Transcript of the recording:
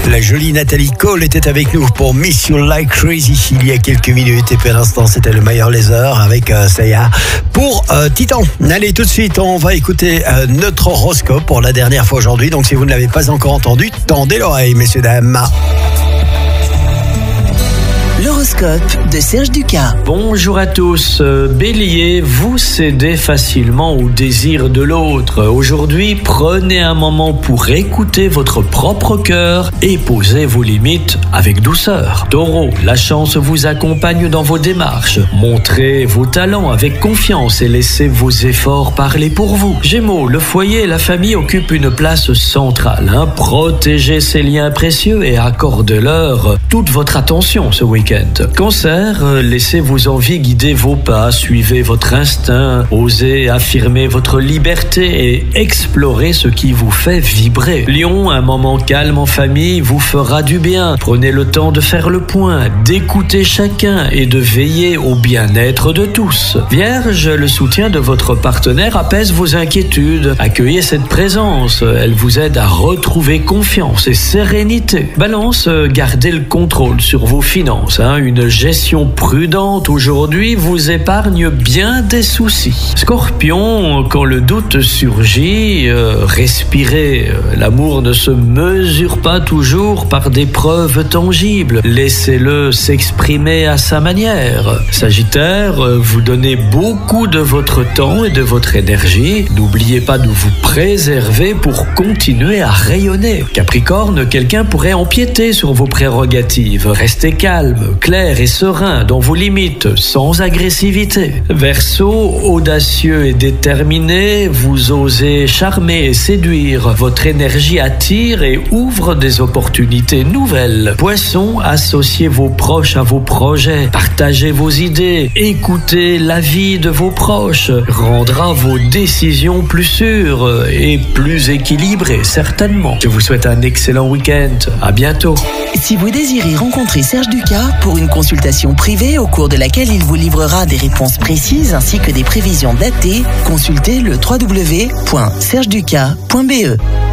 La jolie Nathalie Cole était avec nous pour Miss You Like Crazy il y a quelques minutes. Et puis à l'instant, c'était le meilleur laser avec Saya pour Titan. Allez, tout de suite, on va écouter notre horoscope pour la dernière fois aujourd'hui. Donc si vous ne l'avez pas encore entendu, tendez l'oreille, messieurs, dames. L'horoscope de Serge Ducas. Bonjour à tous. Bélier, vous cédez facilement au désir de l'autre. Aujourd'hui, prenez un moment pour écouter votre propre cœur et posez vos limites avec douceur. Taureau, la chance vous accompagne dans vos démarches. Montrez vos talents avec confiance et laissez vos efforts parler pour vous. Gémeaux, le foyer et la famille occupent une place centrale. Protégez ces liens précieux et accordez-leur toute votre attention ce week-end. Cancer, laissez vos envies guider vos pas, suivez votre instinct, osez affirmer votre liberté et explorez ce qui vous fait vibrer. Lion, un moment calme en famille vous fera du bien. Prenez le temps de faire le point, d'écouter chacun et de veiller au bien-être de tous. Vierge, le soutien de votre partenaire apaise vos inquiétudes. Accueillez cette présence, elle vous aide à retrouver confiance et sérénité. Balance, gardez le contrôle sur vos finances. Une gestion prudente aujourd'hui vous épargne bien des soucis. Scorpion, quand le doute surgit, respirez. L'amour ne se mesure pas toujours par des preuves tangibles. Laissez-le s'exprimer à sa manière. Sagittaire, vous donnez beaucoup de votre temps et de votre énergie. N'oubliez pas de vous préserver pour continuer à rayonner. Capricorne, quelqu'un pourrait empiéter sur vos prérogatives. Restez calme, clair et serein dans vos limites, sans agressivité. Verseau, audacieux et déterminé, vous osez charmer et séduire. Votre énergie attire et ouvre des opportunités nouvelles. Poisson, associez vos proches à vos projets. Partagez vos idées. Écoutez l'avis de vos proches. Rendra vos décisions plus sûres et plus équilibrées, certainement. Je vous souhaite un excellent week-end. À bientôt. Si vous désirez rencontrer Serge Ducas pour une consultation privée au cours de laquelle il vous livrera des réponses précises ainsi que des prévisions datées, consultez le www.sergeducas.be.